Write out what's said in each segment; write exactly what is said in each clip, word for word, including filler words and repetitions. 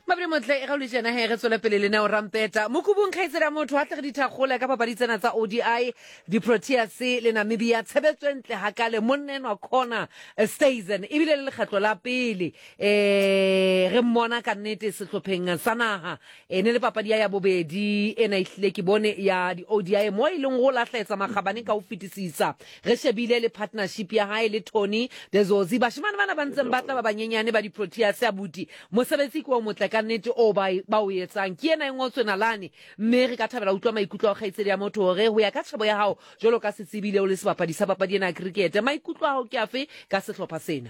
Mabri motle e ga le jena he re tsole pele le nao rampeta mokubung khaitsela motho a tle di thakgola ka papadi tsena tsa O D I di Proteas le Namibia tshebetswentle hakale monnenwa corner Stazen e bile le lekgatlo la pele eh re mmona ka nnete sehlopheng sa naha ene le papadi ya bobedi ena ihlile ke bone ya di O D I mo ile ngo lahletsa magabane ka o fitisisa re shebile le partnership ya hae le Tony Dezozi bashimana bana ba ntseng batla ba banyenyane ba di Proteas ya buti mosebetsi kwa motle ka nnete o ba ba o etsang ke ena ngotswe nalane mme re ka thabela utlwa maikutlo a kgaitsedi ya motho hore ho ya ka tshebo ya hao jolo ka setsibile o le sebapadi sa papadi ena cricket maikutlo a hao ke afe ka sehlopha sena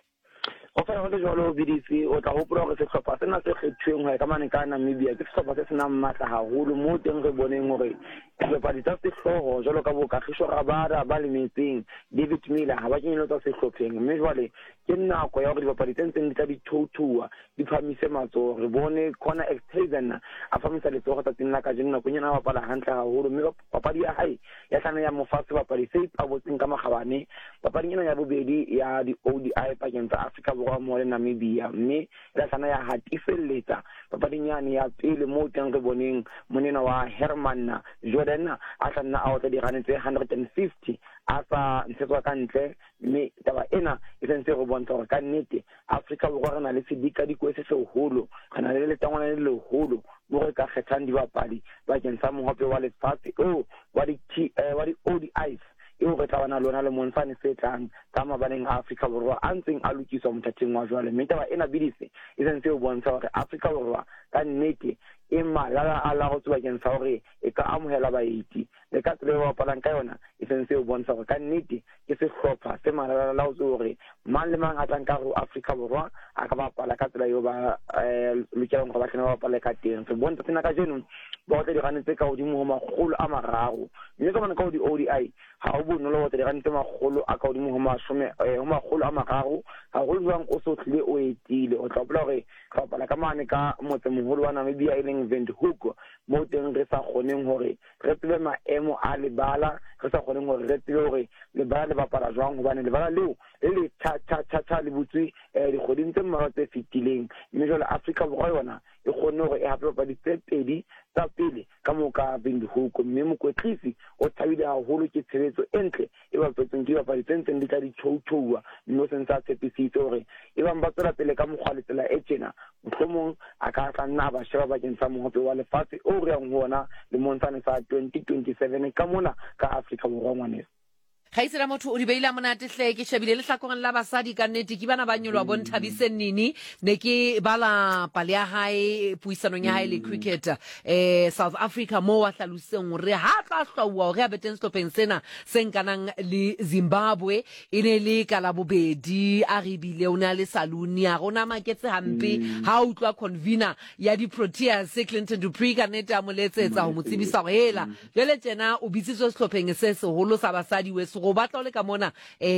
o fa ho le jolo bidisi o tla hopola gore sehlopha sena se kgethweng ho ka mane ka Namibia ke sehlopha se sena matla haholo mo teng re boneng hore dipapadi tsa sehloho jolo ka boka Kgisho Rabada ba le metseng David Miller ha ba kenyelo tsa sehlopheng mme jwale ke nako ya hore dipapadi tse ntseng di tla di thoutua di phamise matso re bone Connor Exhazen a phamisa le tsogo tsa tsena ka jeno go nyana ba pala hantle haholo mme papadi ya hae ya tlana ya mofase papadi se ipabotseng ka magabane papadi ena ya bobedi ya di O D I pakeng tsa Africa borwa mo le Namibia mme la tlana ya hatifelletsa papadi nyane ya pele mo teng re boneng monena wa Herman Jordan a tlana a otla di ganetse one hundred fifty a sa ntshetswa ka ntle mme taba ena e sentse go bontsha gore ka nnete Africa borwa re na le sedika dikwese se holo kana le le tangwana le le holo mo re ka kgethang dibapadi ba keng sa mohope wa lefatshe o wa di wa di O D Is e o re tlabana lona le monsane se tlang ka mabaneng a Africa borwa a ntseng a lokiswa mothating wa jwale mme taba ena bidise e sentse o bontsha gore Africa borwa ka nnete e malala a la go tswa keng sa hore e ka amohela baeti le ka tsela wa palang ka yona e sentse o bontsha gore ka nnete ke sehlopha se malala la go tswa hore mang le mang a tlang ka go Africa borwa a ka ba pala ka tsela yo ba lokelang go ba tlena ba pala ka teng se bontsha tsena ka jeno ba tle di ganetse ka godimo ho magolo a mararo mme ka bona ka di O D I ha o bonolo go tle di ganetse magolo a ka godimo ho mashome ho magolo a mararo ha go jwang o so tle o etile o tla bola gore ka pala ka mane ka motse moholo wa Namibia ile Windhoek mo teng re sa kgoneng hore re tsebe maemo a lebala re sa kgoneng hore re tsebe hore lebala le bapala jwang hobane lebala leo le le cha cha cha cha le butswi di kgoding tse mmalwa tse fetileng mme jwale Africa borwa yona e kgonne hore e hape papadi tse pedi tsa pele ka moka Windhoek mme mokwetlisi o thabile haholo ke tshebetso entle e ba tswetseng ke papadi tse ntseng di tla di tshoutshoua mme se ntse tshepisitse hore e bang ba tsela pele ka mokgwa le tsela e tjena mohlomong a ka tla nna ba sheba bakeng sa mohope wa lefatshe o re yang hona le montshane sa twenty twenty-seven ka mona ka Africa borwa ngwanese Khaitsela motho o di beila monate hle ke shebile le hlakoreng la basadi ka nnete ke bana ba nyolwa bonthabise nini ne ke bala pale ya hae puisanong ya hae le cricket eh South Africa mo wa hlaloseng re ha tla hlwa re a beteng stopeng sena senkanang le Zimbabwe ine le ka la bobedi a re bile ona le saluni a rona maketse hampe ha utlwa convener ya di Proteas Clinton Dupree ka nnete a moletsetsa ho motsibisa go hela jele tjena o bitsitswe stopeng se seholo sa basadi we go batla le ka mona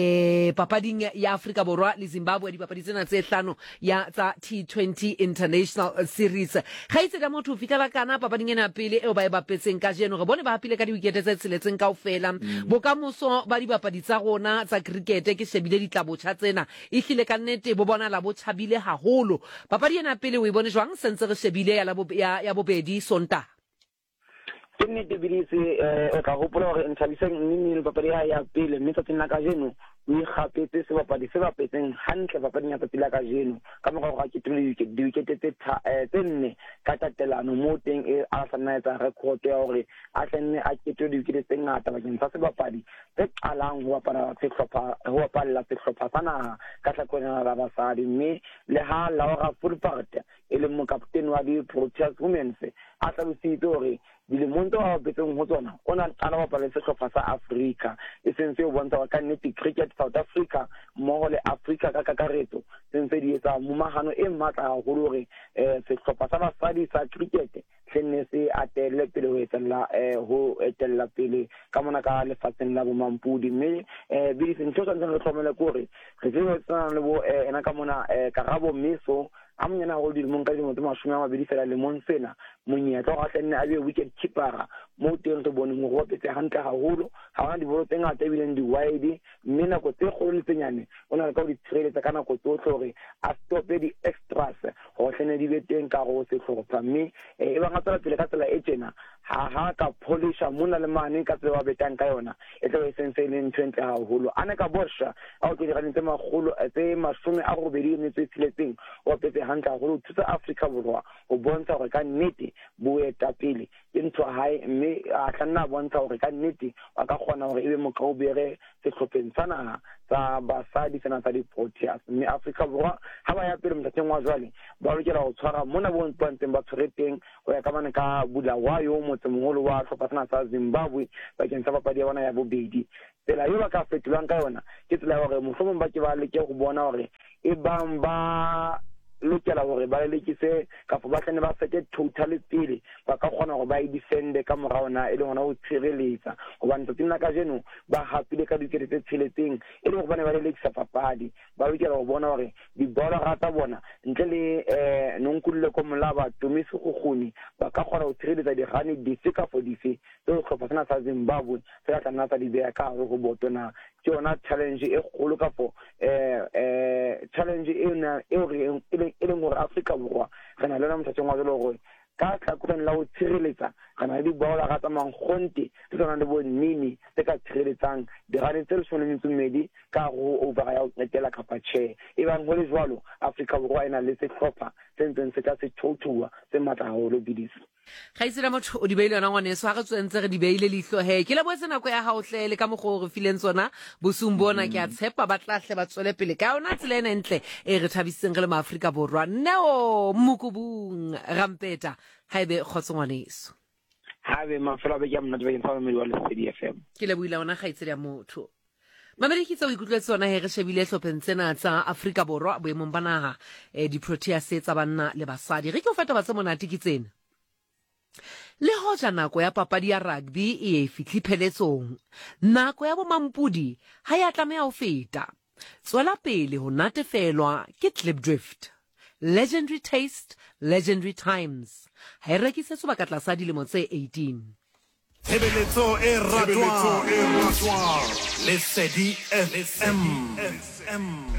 eh papading ya Africa borwa le Zimbabwe di papadi tsena tse hlano ya tsa T twenty International Series ga itse da motho fitela kana papading ena pele e o ba e bapetseng ka jeno re bone ba hapile ka di wicket tse tseletseng kaofela bokamoso ba di papadi tsa rona tsa cricket ke shebile ditlabotjha tsena e hlile ka nnete bo bona la botjhabile haholo papadi ena pele o e bone jwang sentse re shebile ya la ya bobedi Sontaga ke nnete bidisi o ka gopola gore nthabiseng mme papadi ya pele mme tsatsing la ka jeno o ikgapetse sebapadi se bapetseng hantle papading ya tsatsing la ka jeno ka mokgwa go ke tile di wicket tse nne ka tatelano mo teng e a sana etsa record ya gore a tlenne a ketwe di wicket tse ngata bakeng sa sebapadi tse qalang ho bapala sehlopha ho bapala sehlopha sa naha ka tlhakonela la basadi mme le ha Laura Fulpart e le mokaptene wa di Proteas Women's a tla bositse gore dilemong tse a bapetseng ho tsona o na qala bapala sehlopha sa Africa e sentse o bontsha ka nnete cricket South Africa mmoho le Africa ka kakaretso sentse di etsa momahano e matla haholo hore sehlopha sa basadi sa cricket tlenne se atelle pele ho etella ho etella pele ka mona ka lefatsheng la bomampudi mme bi se ntse tsantse re tlhomela gore re tsena tsana le bo ena ka mona Karabo Meso a monyana go di mo nka di mo mashome a mabedi fela le monsena monyetla go tlenne a be wicket keeper mo teng re bone mo go bapetse hantle haholo ha ona di bolo tse ngata e bileng di wide mme nako tse kgolo le tsenyane ona le ka di tshireletsa ka nako tsotlhe gore a stope di extras go tlene ne di be teng ka go sehlopha mme e ba ngatsela pele ka tsela e tsena ha ha ka polisha mona le mane ka tsela ba betang ka yona e tlo e sense le ntwentle haholo ane ka bosha a o ke dira ntse magolo tse mashome a go bedi ne tse tsiletseng o petse hantle haholo thusa Africa borwa o bontsha gore ka nnete boeta pele ke ntho hae mme a tlanna bontsha gore ka nnete a ka kgona gore ebe mokao bere sehlopheng sana tsa basadi tsena tsa di-Proteas mme Africa borwa ha ba ya pele mothatseng wa jwale ba lokela go tshwara mona bo ntwantseng ba tshwaretseng go ya ka mane ka Bulawayo motse mogolo wa tlhopha tsena tsa Zimbabwe bakeng sa papadi ya bona ya bobedi tsela yo ba ka fetolang ka yona ke tsela ya gore mohlomong ba ke ba leke go bona gore e bang ba lokela gore ba lekise kapo ba tlane ba seke totally pele ba ka kgona gore ba e defende ka moraona e le gona go tshireletsa gobane tsatsing ka jeno ba hapile ka dikere tse tsheletseng e le gore ba ne ba le lekisa papadi ba lokela go bona gore dibola ga tsa bona ntle le um nonkulule ko molaba Tomisi Gogoni ba ka kgona go tshireletsa digane dife kapo dife tse go tlhopha sena sa Zimbabwe se ka tla nna tsa di beya ka gare go botona ke yona challenge e kgolo kapo um challenge e re e leng gore Africa borwa re na le na mothatseng wa jalo gore ka tlhakoreng la go tshireletsa re na le dibola ga tsamang gonte tse tshwanang le bo nnini tse ka tshireletsang digane tse lesome le metso mmedi ka go over ya go qetela kapa chair e bang go le jwalo Africa borwa e na le sehlopha se ntseng se ka se thoutua se matla haholo bidisi ga isela motho o di beile yona ngwaneso ga re tswentse re di beile leihlo he ke le bo se nako ya ga o tle le ka mogo re fileng tsona bosung bona ke a tshepa ba tlahle ba tswele pele ka yona tsela ena entle e re thabiseng re le maAfrika borwa neo mokubung rampeta ha ebe khotso ngwaneso ha be mafela be ke mna tse ba mo wa Lesedi F M ke le buila ona ga itsela motho Mamedi kitso o ikutlwetse tsona he re shebile hlopeng tsena tsa Afrika borwa boemong ba naga eh, di-Proteas tsa banna le basadi re ke o feta ba tse monate ke tsena le hoja nako ya papadi ya rugby e fitli pheletsong nako ya bomampudi ha ya tlameha ho feta tswela pele ho natefelwa ke Klipdrift legendary taste legendary times ha e rekisetswa ba ka tlasa dilemo tse eighteen Tshebeletso e ratwa Lesedi F M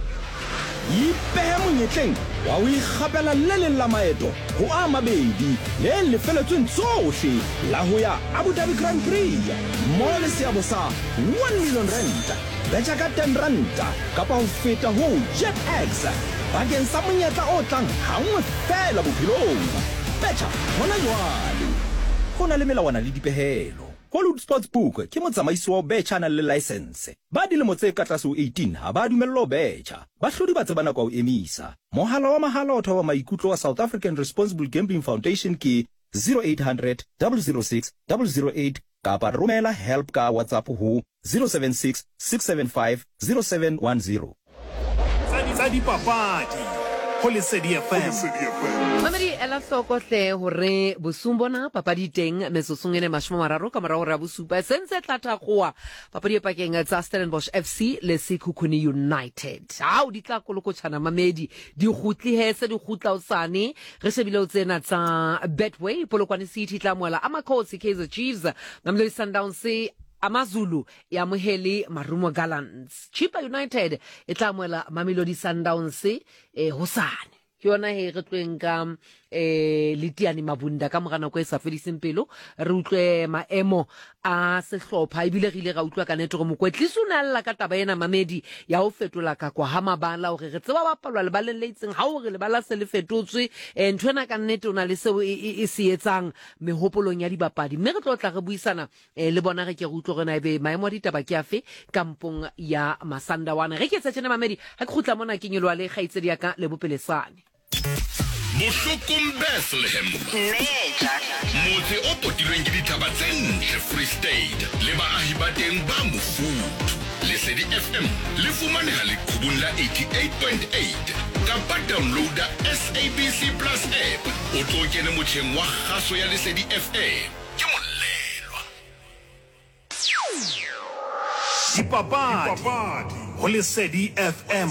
ipehe monyetleng wa o ikgapela le leng la maeto ho a mabedi le lefeletsweng tsohle la ho ya Abu Dhabi Grand Prix mo le seabo sa one million rand betja ka ten ranta kapa ho feta ho JetX bakeng sa monyetla o tlang hangwe fela bophelong betja hona jwale ho na le melawana le dipehelo Hollywood Sportsbook ke motsamaisi wa betjha na le license ba dilemo tse ka tlase ho eighteen ha ba dumello betjha ba hlodi ba tsebana kwa o emisa mohala wa mahala o thoba maikutlo wa South African Responsible Gambling Foundation ke zero eight hundred, double oh six, double oh eight kapa romela help ka WhatsApp ho zero seven six, six seven five, zero seven one zero tsa dipapadi ho Lesedi F M Mamedi ela hloko hle hore bosung bona papadi teng mesosong ene mashome mararo ka morao ra bosupa sense tlata goa papadi e pakeng tsa Stellenbosch F C le Sekhukhune United ha o di tla kolokotshana Mamedi di gutli hese di gutla usane re shebile o tsena tsa Betway Polokwane City tla moela Amakhosi Kaizer Chiefs Mamelodi Sundowns AmaZulu ya moheli Marumo Gallants Chippa United e tla moela Mamelodi Sundowns eh hosane yona he re tlweng ka eh Litiani Mabunda ka morana go e sa fediseng pelo re utlwe maemo a sehlopha ibile re ile ra utlwa ka netoro mokwetlisi o na lla ka taba ena Mamedi ya ho fetola ka kwa ha mabala hore re tseba ba palwa le baleng le itseng ha hore le bala se le fetotswe eh ntwena ka nnete ona le seo e se etsang mehopolong ya dibapadi mme re tlo tla re buisana eh le bona re ke re utlwe rena ebe maemo a ditaba ke afe kampong ya Masandawana re ke tsetsena Mamedi ha ke khutla mona ke nyolwa le kgaitsedi ya ka le bopelesane Moshokum Bethlehem Meja motse o potilweng ke dithaba tse ntle Free State le baahi ba teng ba mofuthu Lesedi F M le fumaneha leqhubung la eighty-eight point eight kapa downloada S A B C Plus app o tlo kene motjheng wa kgaso ya Lesedi F M ke molelwa Dipapadi ho Lesedi F M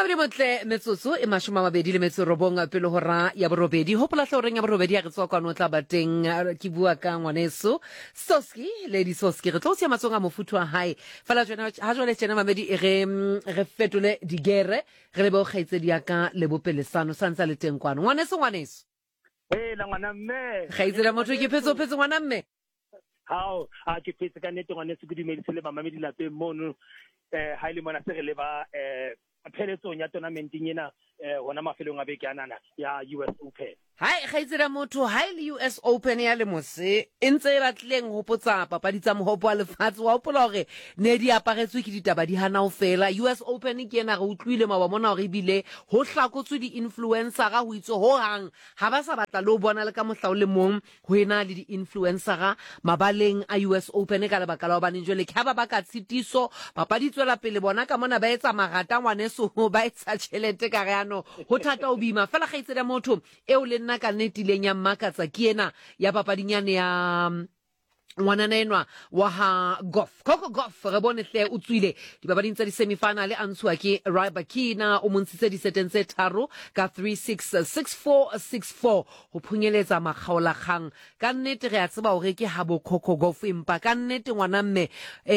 Sabri motle metsotso e mashome a mabedi le metso robong pele hora ya borobedi hopola hloreng ya borobedi ya re tswa kwano tla bateng ke bua ka ngwaneso Soski Lady Soski re tlotse matsonga mofuthu wa hae fela jona ha jole tjena mamedi e re re fetole digere re le bo khaitse di ka le bopelesano santsa le teng kwano ngwaneso ngwaneso eh la ngwana mme khaitse la motho ke phetso phetso ngwana mme hao a ke phetsa ka nete ngwaneso ke dumedise le mamedi la pe mono eh ha ile mona se re le ba eh pheletsong ya tournamenting ena eh hona mafelong a beke anana ya U S Open. Hai khaitsela motho ha ile U S Open ya le mose e ntse e batleng hopotsa papadi tsa mohopo wa lefatshe wa hopola hore ne di aparetswe ke ditaba di hana ho fela U S Open ke ena re utlwile ma ba mona hore bile ho hlakotswe di influencer ga ho itse ho hang ha ba sa batla le ho bona le ka mohlao le mong ho ena le di influencer ga mabaleng a U S Open ka lebaka la ho bana jole ke ha ba ba ka tshitiso papadi tswela pele bona ka mona ba etsa marata ngwaneso ba etsa tšhelete ka reano ho thata o bima fela khaitsela motho e o le nna ka netileng ya makatsa ke ena ya papadinyane ya ngwanana enwa wa ha golf Coco Golf re bone hle o tswile di babading tsa di semifinal a ntshuwa ke Rybakina o montshitse di seteng tse tharo ka three six six four six four ho phunyeletsa makgaola kgang ka nnete re a tseba hore ke habo Coco Golf empa ka nnete ngwana mme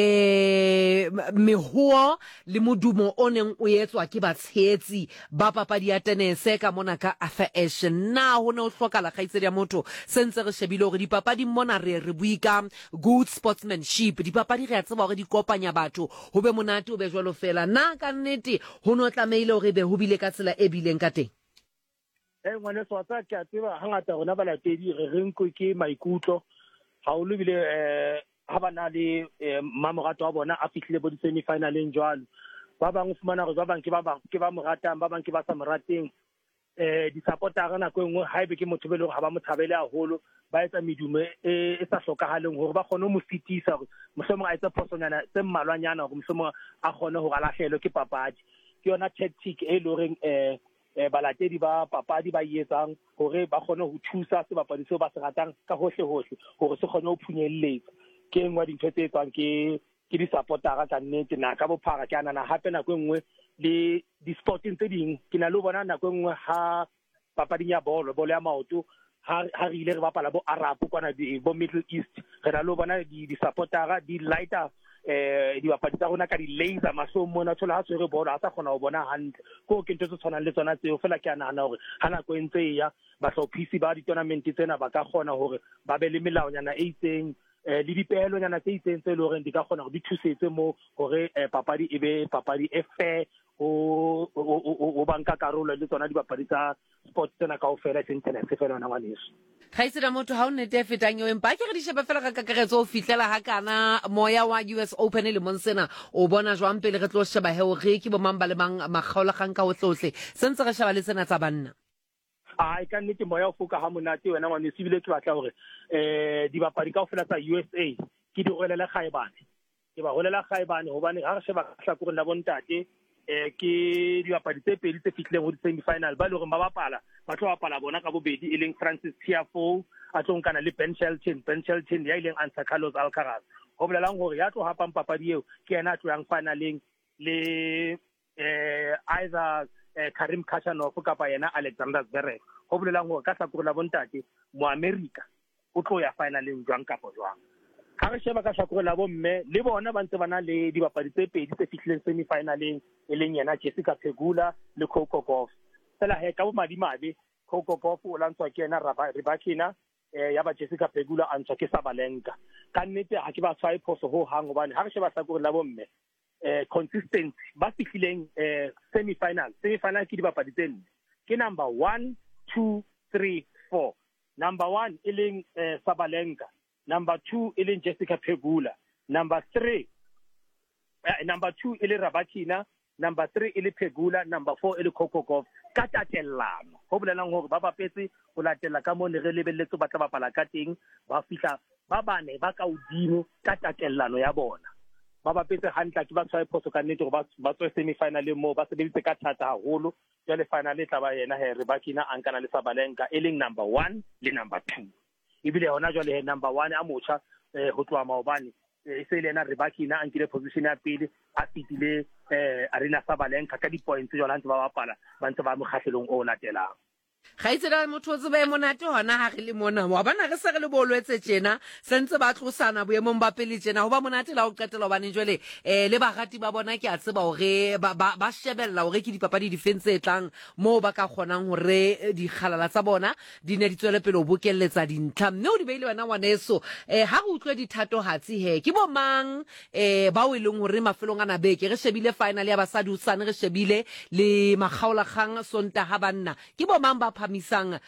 eh mehuo le modumo o neng o etswa ke batshetsi ba papadi ya tennis ka mona ka Affection na ho ne o hlokala khaitsedi ya motho sentse re shebile hore di papadi mona re re buika good sportsmanship di papadi re a tseba hore di kopanya batho ho be monate o be jwalo fela na ka nnete ho no tlameile hore be ho bile ka tsela e bileng ka teng eh ngwana so tsa ke a tseba hangata rona ba latedi re re nko ke maikutlo ha o lebile eh ha bana le mamorato wa bona a fihlile bo di semi finaleng jwalo ba bang o fumana hore ba bang ke ba bang ke ba moratang ba bang ke ba sa morateng eh di supportera na go engwe ha ibe ke motho be le ha ba mothabele haholo ba etsa medumo e sa hlokahaleng hore ba kgone mo fitisa hore mohlomong a etsa phosonyana tse mmalwanyana hore mohlomong a kgone ho galahlelo ke papadi ke yona tactic e loreng eh balatedi ba papadi ba yetsang hore ba kgone ho thusa se bapadi seo ba se ratang ka hohle hohle hore se kgone ho phunyelletsa ke engwe dintho tse etswang ke ke di supportera ka nnete na ka bophara ke anana hape na go engwe le di sporting tse ding ke na le bona na go engwe ha papadi ya bolo bolo ya maoto ha ha rile re bapala bo Arab kwana di bo Middle East re na le bona di di supportera di lighter eh di bapadi tsa rona ka di laser maso mona thola ha tsere bolo ha sa khona ho bona hantle go ke ntse tshwana le tsona tseo fela ke anana hore hana go entse ya ba hlophisi ba di tournament tsena ba ka khona hore ba be le melaonyana e itseng eh le dipehelo nyana tse itseng tse le hore di ka khona hore di thusetse mo hore papadi e be papadi e fair o o banka karolo le tsona di bapadi tsa sport tsena kaofela se internet se fela na ngwaneso khaitsela motho ha o nete fetang yo empa ke re di sheba fela ka kakaretso o fitlela ha kana moya wa U S Open le monsena o bona jwang pele re tlo sheba he o re ke bo mamba le mang makgaola kgang ka o tlohle sentse re sheba le tsena tsa banna a ka nnete moya o foka ha monate wena ngwaneso bile ke batla hore eh di bapadi kaofela tsa U S A ke di golela khaebane ke ba golela khaebane hobane ha re sheba ka hlakore la bontate eh ke di bapadi tse pedi tse fitlileng ho di semi final ba le hore ba bapala ba tlo bapala bona ka bobedi e leng Francis Tiafoe a tlo nkana le Ben Shelton Ben Shelton ya ileng ansa Carlos Alcaraz ho bolelang hore ya tlo hapang papadi eo ke yena a tlo yang finaleng le eh either Karim Khachanov kapa yena Alexander Zverev ho bolelang hore ka hlakore la bontate mo America o tlo ya finaleng jwang kapa jwang ha re sheba ka hlakore la bomme le bona ba ntse bana le dibapadi tse pedi tse fihlileng semi finaleng e leng yena Jessica Pegula le Coco Gauff tsela he ka bo madimabe Coco Gauff o lantswa ke yena Rybakina eh ya ba Jessica Pegula a ntswa ke Sabalenka ka nnete ha ke ba tshwae phoso ho hang hobane ha re sheba hlakore la bomme eh consistent ba fihlileng eh semi final semi final ke dibapadi tse nne ke number one two three four number one e leng eh, Sabalenka number two e leng Jessica Pegula number three uh, number two e le Rybakina number three e le Pegula number four e le Coco Gauff ka tatellano ho bolelang hore ba bapetse ho latela ka mo ne re lebelletse ba tla bapala ka teng ba fihla ba bane ba ka udimo ka tatellano ya bona ba bapetse hantle ke ba tshwae phoso ka nnete hore ba tswe semi final mo ba sebeditse ka thata haholo ya le final e tla ba yena he Rybakina a nkana le Sabalenka e leng number one le number two ibile hona jwale he number one a motsha ho tloa maobane e se le ena Rybakina a nkile position ya pele a fitile eh Arena Sabalenka ka di points jona ntse ba bapala ba ntse ba mo kgahlelong o latelang ga itse da motho o tsebe monate hona ha re le mona wa bana re se re le bolwetse tjena sentse ba tlosana boemong ba pele tjena ho ba monate la o qetela ba ne jwale eh le bagati ba bona ke a tseba hore ba ba shebella hore ke dipapadi defense e tlang mo ba ka kgonang hore di khalala tsa bona di ne di tswele pele o bokelletsa dintlha mme o di beile wena ngwaneso eh ha go utlwe dithato hatsi he ke bo mang eh ba o ileng hore mafelong ana beke re shebile final ya basadi usane re shebile le magaola kgang sonta ha banna ke bo mang ba phamisang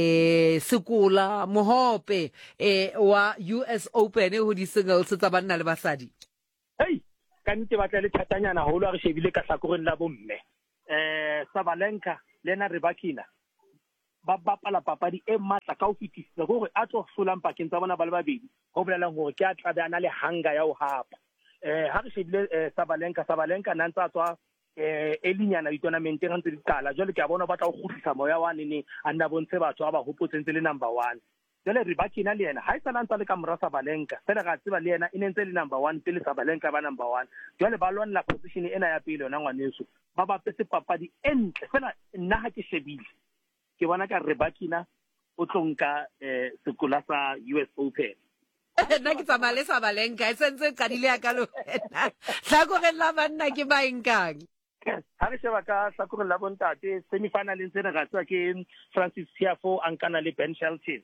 eh Sekola Mohope eh wa U S Open ho di singles tsa banna le basadi hey ka nnete ba tla le thatanyana holo re shebile ka hlakoreng la bomme eh Sabalenka lena Rybakina ba bapala papadi e matla ka o fitisa gore a tlo hlolang pakeng tsa bona ba le babedi ho bolelang hore ke a tlabe ana le hanga ya ho hapa eh ha re shebile Sabalenka Sabalenka nantsa tswa eh elinyana di tournament e ntse di qala jwale ke a bona ba tla go khutlisa moya wa nene a nna bontshe batho ba ba hopotseng le number one jwale Rybakina le yena ha e tsana ntse le ka mora Sabalenka fela ga tseba le yena e nentse le number one pele Sabalenka ba number one jwale ba lwanela position ena ya pele yona ngwaneso ba ba petse papadi entle fela nna ha ke shebile ke bona ka Rybakina o tlonka eh Sekola sa U S Open nna ke tsamaya le Sabalenka e sentse qadile ya ka le wena hlakoreng la banna ke ba enkang ha re sheba ka hlakoreng la bontate semi-final ntse re ratsa ke Francis Tiafoe ankana le Ben Shelton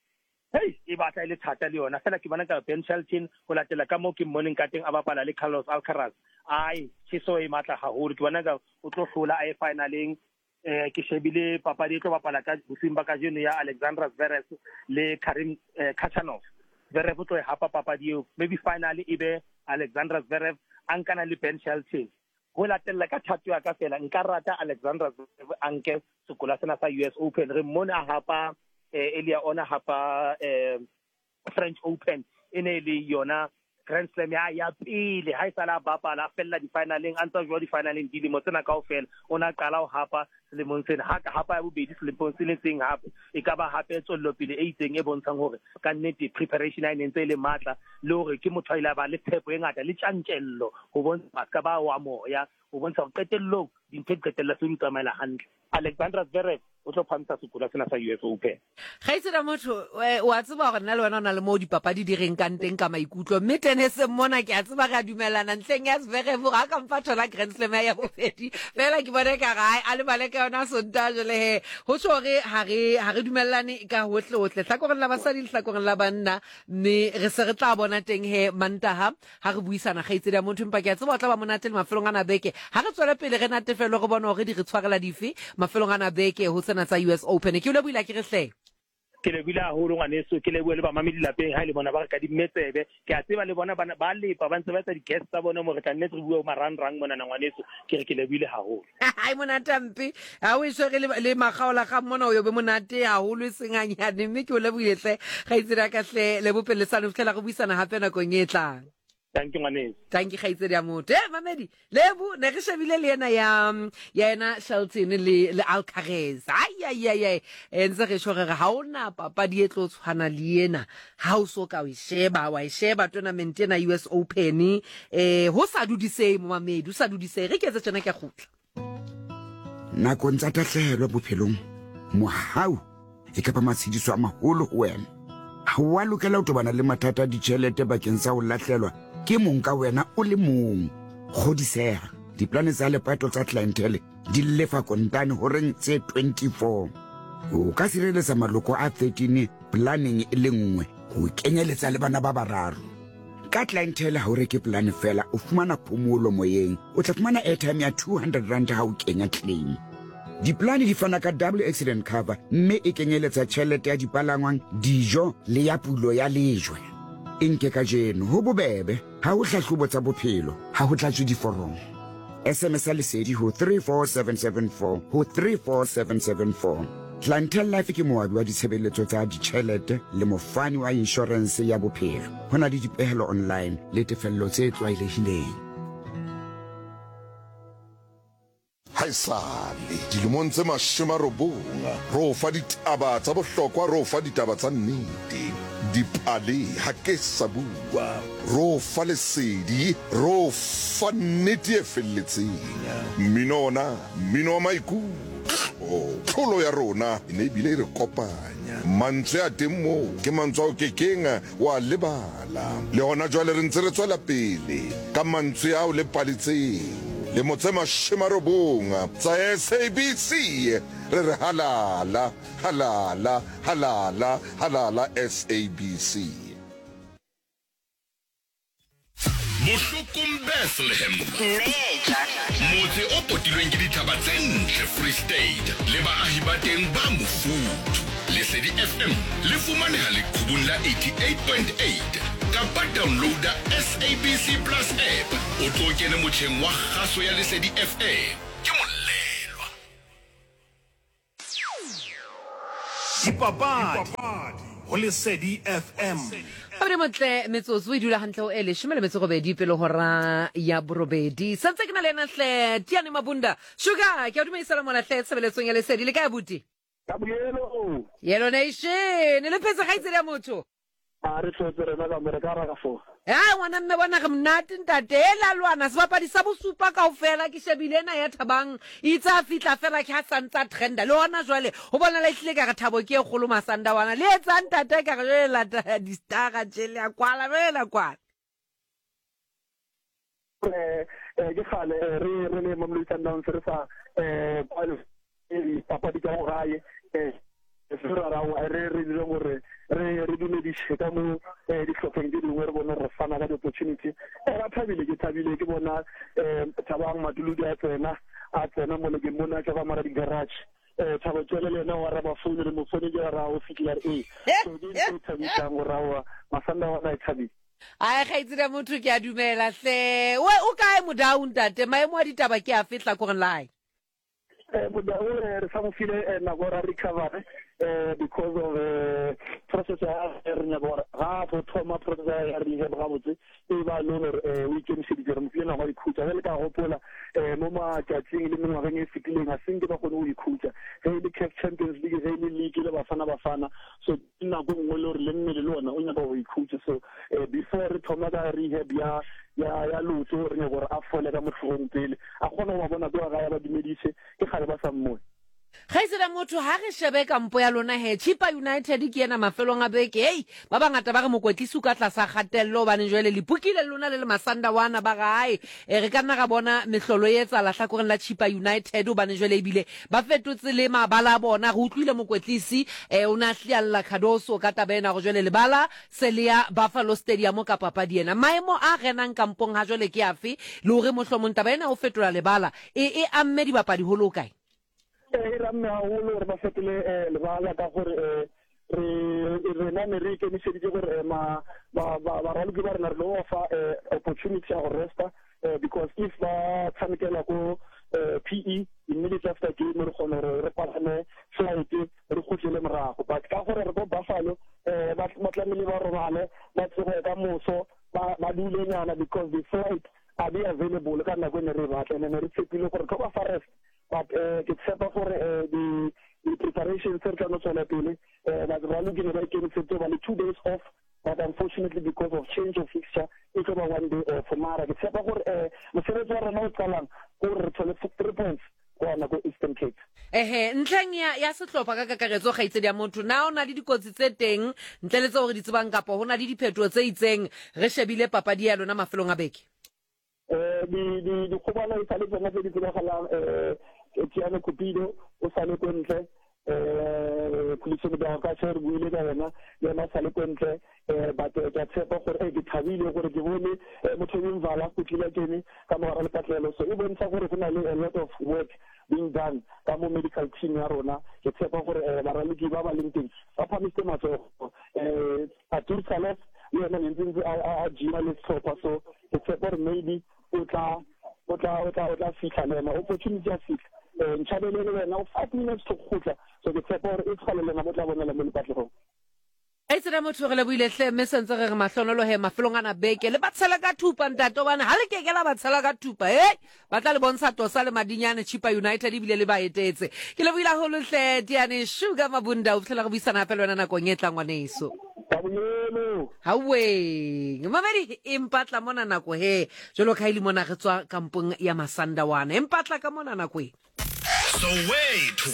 hey e batla ile thata le yona fela ke bona ka Ben Shelton go latela ka mo ke mmoneng ka teng a bapala le Carlos Alcaraz ai tšiso e matla haholo ke bona ka o tlo hlola a e finaleng eh ke shebile papadi e tlo bapala ka bosimba ka jeno ya Alexander Zverev le Karim Khachanov Zverev o tlo e hapa papadi eo maybe finally e be Alexander Zverev ankana le Ben Shelton go latela ka thato ya ka fela nka rata Alexander Zverev anke Sekola sena sa U S Open re mona hapa eh, elia ona hapa eh, French Open ene le yona Grand Slam ya ya pele ha isala bapala fella di finaleng antsa jwa di finaleng di limo tsena kaofela ona qala ho hapa selemong sena ha ka hapa ya bobedi selemong sene seng hape e ka ba hape tsollo pele e itseng e bontshang hore ka nnete preparation ya nentse le matla le hore ke motho ila ba le phepo e ngata le tjantjello ho bontsha ka ba wa moya ho bontsha ho qetellong di ntse qetella se di tsamaela hantle Alexander Zverev o tlo phamisa Sekola sena sa U S Open ga itse da motho wa tseba gore nna le wena o na le mo dipapadi di reng kang teng ka maikutlo mme tennis mona ke a tseba ga dumelana ntleng ya Zverev ga ka mfa thola Grand Slam ya bofedi fela ke bona ka ga a le baleka yona sonta jole he ho tshore ha re ha re dumellane ka hotle hotle hlakoreng la basadi le hlakoreng la banna mme re se re tla bona teng he Mantaha ha re buisana ga itse da motho mpa ke a tseba o tla ba monate le mafelong ana beke ha re tswela pele re natefelo re bona hore di re tshwarela dife mafelong ana beke ho tsena tsa U S Open ke o le buila ke re hle ke le bila holo ngwaneso ke le bua le ba mamedi lapeng ha le bona ba re ka di mmetsebe ke a tseba le bona ba lepa ba ntse ba tsa di guest tsa bona mo re ka nne re bua marang rang mona na ngwaneso ke re ke le buile haholo ai monate mpe ha o isho le le magaola ga mona o yo be monate haholo senganyane mme ke o le buile ga itsira ka hle le bopelesano fela go buisana hape na go nyetlang thank you ngwaneso thank you gaitse ya motho eh mamedi lebu ne re shebile le yena ya ya yena Shelton le le Alcaraz ai ai ai ai enze re shore ga haona papadi e tlo tshwana le yena ha o so ka o sheba wa sheba tournament ena U S Open eh ho sa dudisei mo mamedi o sa dudisei re ke tse tsena ke khutla na go ntsa tatlhelwa bophelong mohau e ka ba matshidiso a maholo ho wena ha wa lokela o tobana le mathata di tšhelete bakeng sa ho latlhelwa ke mong ka wena o le mong godisega diplane tsa lepato tsa clientele di lefa kontane horeng tse twenty-four o ka sireletsa maloko a thirteen planning e le nngwe go kenyeletsa le bana ba bararo ka clientele ha o reke plan fela o fumana phomolo moyeng o tla fumana airtime ya two hundred rand ha o kenya claim diplane di fana ka double accident cover mme e kenyeletsa tšhelete ya dipalangwang dijo le ya pulo ya lejwe inke ka jeno ho bobebe ha o hlahlobo tsa bophelo ha ho tlatswe diforomo S M S lesedi ho three four seven seven four ho three four seven seven four Clientele Life ke moabi wa ditshebeletso tsa ditšhelete le mofani wa insurance ya bophelo hona le dipehelo online le tefello tse tlwaelehileng haisale dilemong tse mashome a robong ro fa ditaba tsa bohlokwa ro fa ditaba tsa nnete dipale ha ke sa bua ro fa lesedi ro fa nnete e felletseng mmino ona mmino wa maikutlo pholo ya rona e ne bile re kopanya mantswe a teng moo ke mantswe a ke kenga wa lebala le hona jwale re ntse re tswela pele ka mantswe ao le paletseng le motse mashemarobonga tsa S A B C re re halala halala halala halala S A B C. Bohlokong Bethlehem motse o potilweng ke dithaba tse ntle Free State le baahi ba teng ba mofuthu. Lesedi F M le fumaneha leqhubung la eighty-eight point eight kapa downloada S A B C Plus app o tlo kena motjheng wa kgaso ya Lesedi F M ke molelwa. Dipapadi ho Lesedi F M. Abre motle metsotso e dula hantle o ele shimele metsotso bedi pele hora ya borobedi santse ke na le ena hle Tiane Mabunda Sugar ke a dumeisa mona hle tsebeletsong ya Lesedi le ka buti Gabrielo Yellow Nation le petse ga itsele ya motho a re tlotse rena ka mere ka ra ka fo ha ngwana mme bona ga mnate ntate ela lwana se bapadi sa bosupa kaofela ke shebile ena ya Thabang itsa fitla fela ke ha santsa trenda le ona jwale ho bona la ihlile ka ga Thabo ke e kholo masanda wana le etsa ntate ka re la di star ga jele ya kwala bela kwala eh eh ke khale re re le mamlisa down se re sa eh kwalo e papadi ka go gae eh se ra ra wa re re le gore re re dile di sheka mo eh di tlhopheng di dingwe re bona re fana ka opportunity eh ra thabile ke thabile ke bona eh Thabang Maduludi a tsena a tsena mo le ke mona ka ba mara di garage eh Thabo tswele lena wa ra ba phone le mo phone ke ra o fitla e so ke thabisa go ra wa masanda wa na thabile a ga itsira motho ke a dumela hle we o kae mo down tate maemo a ditaba ke a fitla ko online eh mo da re sa mo file na go ra recover eh because of uh, process ya rena go ra go thoma process ya rehab ga botse e ba no re we can see dire mo fina go ikhutsa le ka gopola eh mo ma tsatsing le mo ngweng e fitileng a seng ke ba go no ikhutsa he le C A F Champions League he le league le bafana bafana so ina go ngwe le re le nne le lona o nya go ikhutsa so eh before re thoma ka rehab ya ya ya lutho re nya go re a fole ka motlhong pele a gona go bona go ga ya ba dumedise ke gale ba sa mmoe ga isela motho ha re shebe kampo ya lona he Chippa United ke ena mafelong a beke hey ba bangata ba re mokwetlisi ka tlasa gatello ba ne jwele le pukile lona le le masanda wana ba gae e re kana ga bona mehlolo e etsa la hlakoreng la Chippa United ba ne jwele ibile ba fetotse le mabala bona re utlwile mokwetlisi e ona hlialla Khadoso ka tabena go jwele le bala selia Buffalo Stadium ka papadi ena maemo a renang kampong ha jwele ke afi le hore mohlomong tabena o fetola le bala e e amme di bapadi ho lokae e ra me a holo re ba fetole le bala ka gore re re na me re ke ni se di gore ma ba ba ba re ba re lo fa opportunity ya resta because if ba tsamekela ko P E immediately after game re khona re pagane flight re khotlele morago but ka gore re go Buffalo ba matlamele ba robale ba tsego ka moso ba ba dule nyana because the flight are they available ka nako ne re batla ne re tshepile gore ka ba forest but ke tshepa gore the the preparation tse no tsona pele ba ba le gene ba ke tsetse ba le two days off but unfortunately because of change of fixture it's over one day off for mara ke tshepa gore mosebetsi wa rena o tsalang gore re tsole three points kwana go Eastern Cape ehe ntleng ya ya sehlopha ka kakaretso ga itsedi ya motho na ona le dikotsi tse teng ntle le tse gore di tsebang kapo hona le diphetho tse itseng re shebile papadi ya lona mafelong a beke eh di di di khobana e sale bona tse di tsebagalang eh Tiane Cupido o sale ko ntle eh police ba ka tsere buile ka yena yena sale ko ntle eh ba te ka tshepa gore ke thabile gore ke bone motho yo mvala go tila kene ka mo ra le patlelo so e bontsha gore go na le a lot of work being done ka mo medical team ya rona ke tshepa gore ba ra le ba ba leng teng ba phamise matsogo eh a Tursalas yena le ntse a jima le tshopa so ke tshepa gore maybe o tla o tla o tla o tla fitla lena opportunity ya fitla ntšhabelele wena o five minutes to khutla so ke tshepa gore e tshwalele na motla bonela mo lepatlego a tsena motho re le buile hle mme sentse re re mahlonolo he mafelong ana beke le batshela ka thupa ntato bana ha le ke ke la batshela ka thupa hey ba tla le bontsha tosa le madinyane Chipa United ebile le ba etetse ke le buila ho le hle Diane Sugar Mabunda o tla re buisana hape le wena nako nyetla ngwaneso hawe mamedi impatla mona nako he jolo khaili mona re tswa kampong ya Masandawana impatla ka mona nako e so wait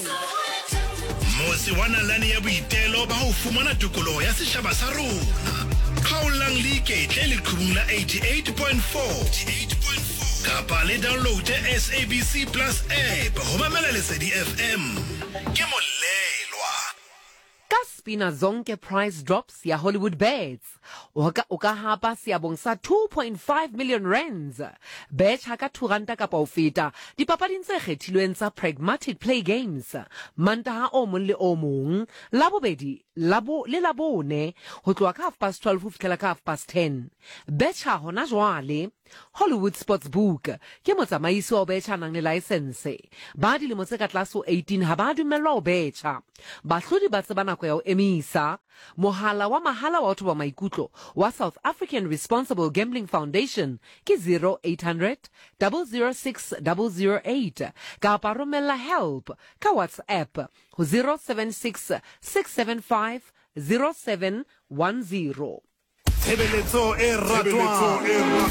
Mosi wana lani ya boitelo ba ho fumana tokoloho ya setjhaba sa rona. Khaolang like tle le qhubung la eighty-eight point four. Kapa le download S A B C Plus app ho mamela Lesedi F M. Ke molelwa. Kaspina zonke price drops ya Hollywood Bets. Oka oka hapa siabong sa two point five million rands. Bet haka turanta kapa ofita. Dipapading tse kgethilweng tsa Pragmatic Play Games. Mantaha o mong le o mong. Labobedi labo le labone ho tloha ka half past twelve ho fihlela ka half past ten. Betcha hona jwale Hollywood Sportsbook ke motsamaisi wa betcha nang le license. Ba dilemo tse ka tlase ho eighteen ha ba dumellwa ho betcha. Bahlodi ba tseba nako ya ho emisa. Mohala wa mahala wa batho ba maikutlo wa South African Responsible Gambling Foundation ke zero eight hundred, zero zero six, zero zero eight. Ka pa romela help ka WhatsApp ho zero seven six, six seven five, zero seven one zero. Tshebeletso e ratwang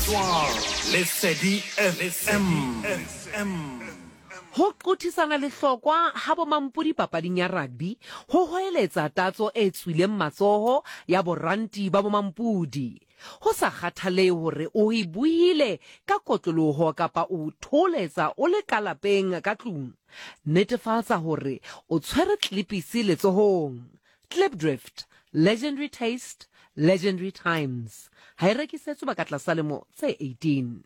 Lesedi F M. Ho qothisana le hlokwa ha bo mampudi papading ya rugby ho hoeletsa tatso e tswileng matsoho ya boranti ba bo mampudi ho sa kgathale hore o e buile ka kotloloho kapa o tholetsa o le kalapeng ka tlung netefatsa hore o tshwere klipisi letsohong Clipdrift Legendary Taste Legendary Times ha e rekisetswe ba ka tlasa lemo tse eighteen.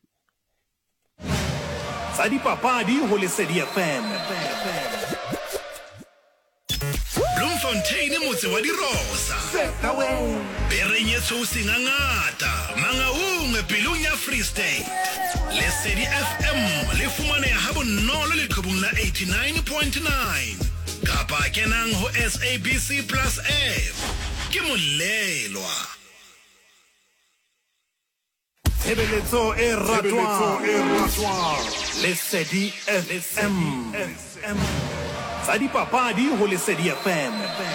Tsa dipapadi ho Lesedi F M. Bloemfontein motse wa dirosa. Bereng tso singangata mangaung pelong ya Free State. Lesedi F M le fumaneha ha bonolo le qhubung la eighty-nine point nine. Kapa kenang ho S A B C Plus app. Ke molelwa. Tshebeletso e ratwang Lesedi F M. Tsa dipapadi ho Lesedi F M.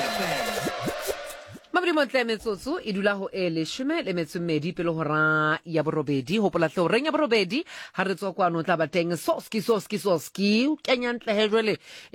Mabri motle metsotso e dula ho e leshome le metsomedi pele hora ya borobedi ho pola hle reng ya borobedi ha re tswa kwano tla bateng soski soski soski o kenya ntle he jwale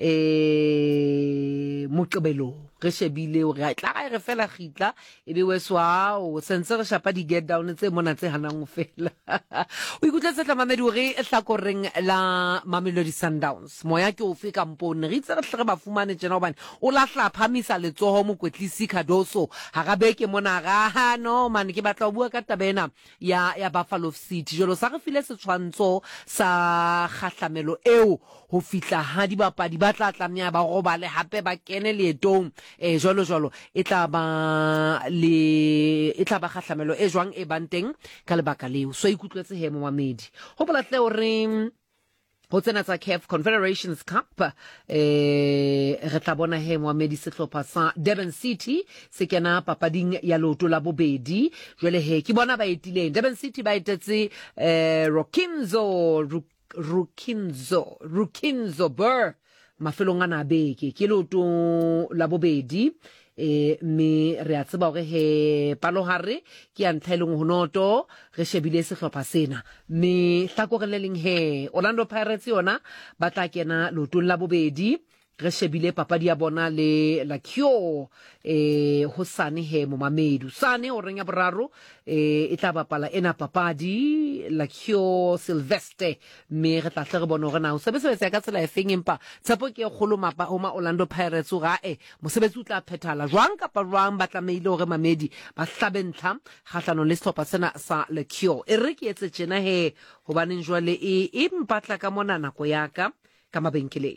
eh moqebelo re shebile o re tla ga re fela gitla ebe weswa o sentse re shapa di get down tse mona tse hanang fela o ikutletse tla mamedi re hlakoreng la Mamelodi Sundowns moya ke o fe kampone re itse re hle re ba fumane tsena hobane o lahla phamisa letsoho mo kwetlisi Khadoso ha ga beke mona ga no man ke batla o bua ka tabena ya ya Buffalo City jolo sa re file setshwantsho sa khahlamelo eo ho fitla ha di bapadi ba tla tlamya ba robale hape ba kene leetong e jolo jolo e tla ba le e tla ba khahlamelo e jwang e banteng ka lebaka leo so ikutlwetse he mo mamedi ho bola tle o re ho tsena tsa C A F Confederations Cup eh re tla bona he Mohamedi sehlopha sa Durban City se kena papading ya loto la bobedi jwale he ke bona ba etileng Durban City ba etetse eh Rokinzo Rukinzo Rukinzo Burr mafelong ana beke ke loto la bobedi e me re a tseba hore he palohare ke a ntlhaeleng honoto re shebile sehlopha sena me hlakoreleng he Orlando Pirates yona ba tla kena lotong la bobedi re shebile papadi ya bona le la Kyo eh hosane he mo mamedu sane o reng ya boraro eh e tla bapala ena papadi la Kyo Sylvester me re tla tle re bona hore na o sebetsa ka tsela e feng empa tshepo ke kgolo mapa o ma Orlando Pirates o ga e mosebetsi o tla phethala jwang kapa jwang ba tlameile hore mamedi ba hlabentla kgahlano le sehlopha sena sa la Kyo e re ke etse tjena he hobaneng jwale e e mpatla ka mona nako yaka ka mabenkeleng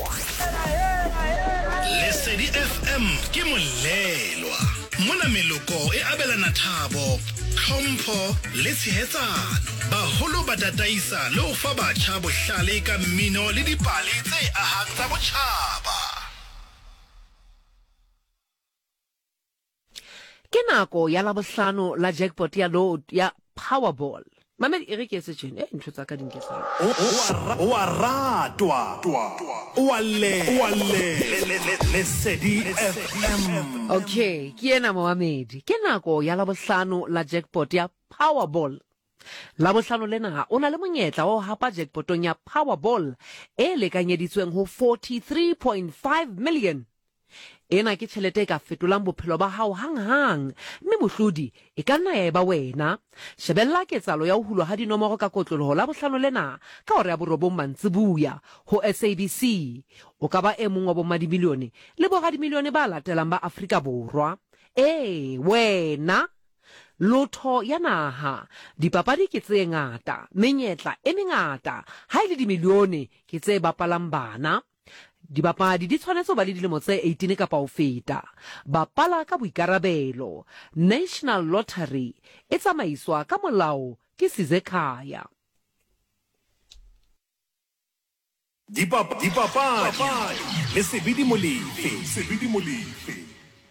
Lesedi F M ke molelwa mona meloko e abelana thabo tlhompho le tshehetsano baholo ba dataisa le ho fa batjha bohlale ka mmino le dipale tse ahang tsa botjhaba ke nako ya labohlano la jackpot ya load ya Powerball. Mamedi e re ke se tjene e ntho tsa ka dinke sa o a ratwa o a le o a le Lesedi F M. Okay, ke ena Mohamedi. Ke nako ya labohlano la jackpot ya Powerball. Labohlano lena o na le monyetla wa ho hapa jackpotong ya Powerball e lekanyeditsweng ho forty-three point five million. Ena ke tjhelete ka fetolang bophelo ba hao hang-hang, mme mohlodi e ka nna ya eba wena. Shebella ketsalo ya ho hulwa ha dinomoro ka kotloloho la bohlano lena ka hora ya borobong mantsibuya ho S A B C. O ka ba e mong wa bommadimilione le boradimilione ba latelang ba Afrika Borwa. Eh, wena lotho ya naha, dipapadi ke tse ngata, menyetla e mengata, ha ile dimilione ke tse bapalang bana. Dibapadi di tshwanetse ba le dilemo tse eighteen kapa ho feta. Bapala ka boikarabelo. National Lottery e tsamaiswa ka molao ke Sizekhaya. Dipapadi le Sebidi Molefe.